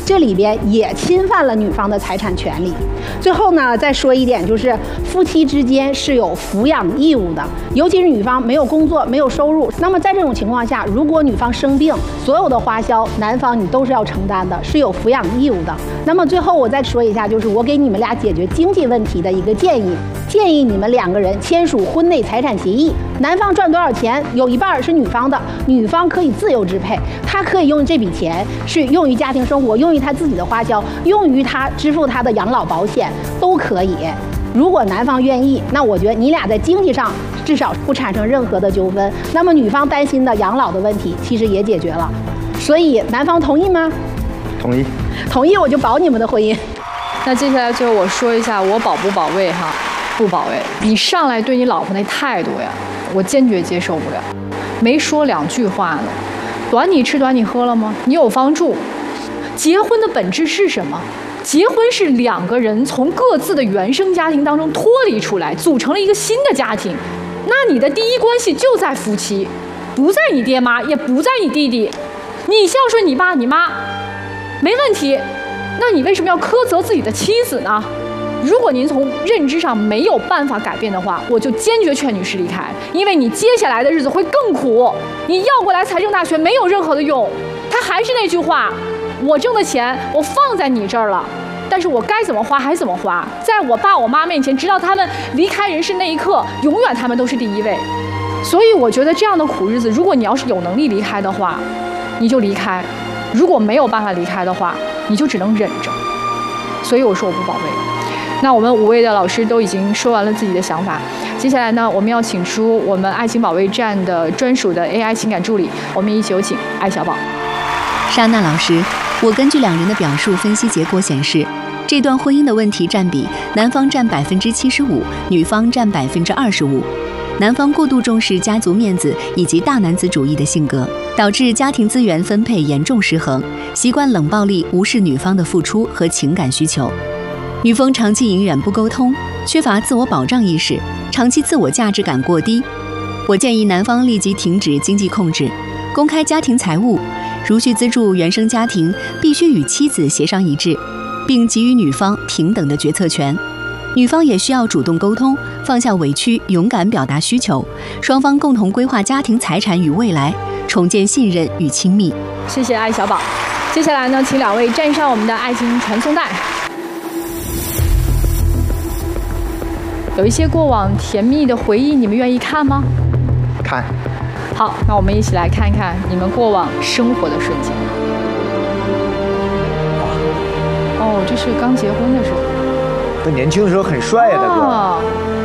这里边也侵犯了女方的财产权利。最后呢，再说一点，就是夫妻之间是有抚养义务的，尤其是女方没有工作、没有收入，那么在这种情况下，如果女方生病，所有的花销男方你都是要承担的，是有抚养义务的。那么最后我再说一下，就是我给你们俩解决经济问题的一个建议，建议你们2个人签署婚内财产协议，男方赚多少钱，有一半是女方的，女方可以自由支配，她可以用这笔钱是用于家庭生活，用于她自己的花销，用于她支付她的养老保险都可以。如果男方愿意，那我觉得你俩在经济上至少不产生任何的纠纷，那么女方担心的养老的问题其实也解决了。所以男方同意吗？ 同意。 同意我就保你们的婚姻。 那接下来就我说一下我保不保卫哈？不保卫。你上来对你老婆那态度呀，我坚决接受不了。没说2句话呢，短你吃短你喝了吗？你有房住。结婚的本质是什么？结婚是2个人从各自的原生家庭当中脱离出来，组成了一个新的家庭。那你的第一关系就在夫妻，不在你爹妈，也不在你弟弟。你孝顺你爸你妈，没问题。那你为什么要苛责自己的妻子呢？如果您从认知上没有办法改变的话，我就坚决劝女士离开，因为你接下来的日子会更苦。你要过来财政大权没有任何的用。他还是那句话，我挣的钱我放在你这儿了，但是我该怎么花还怎么花。在我爸我妈面前，直到他们离开人世那一刻，永远他们都是第一位。所以我觉得这样的苦日子，如果你要是有能力离开的话，你就离开；如果没有办法离开的话，你就只能忍着。所以我说我不保卫。那我们5位的老师都已经说完了自己的想法，接下来呢，我们要请出我们爱情保卫战的专属的 AI 情感助理，我们一起有请艾小宝。 莎娜老师，我根据2人的表述分析结果显示，这段婚姻的问题占比，男方占75%，女方占25%。男方过度重视家族面子以及大男子主义的性格，导致家庭资源分配严重失衡，习惯冷暴力，无视女方的付出和情感需求。女方长期隐忍不沟通，缺乏自我保障意识，长期自我价值感过低。我建议男方立即停止经济控制，公开家庭财务，如需资助原生家庭，必须与妻子协商一致，并给予女方平等的决策权。女方也需要主动沟通，放下委屈，勇敢表达需求，双方共同规划家庭财产与未来，重建信任与亲密。 谢谢艾小宝。接下来呢，请2位站上我们的爱情传送带。有一些过往甜蜜的回忆，你们愿意看吗？ 看。 好，那我们一起来看一看你们过往生活的瞬间。哦，这是刚结婚的时候。 他年轻的时候很帅呀，大哥。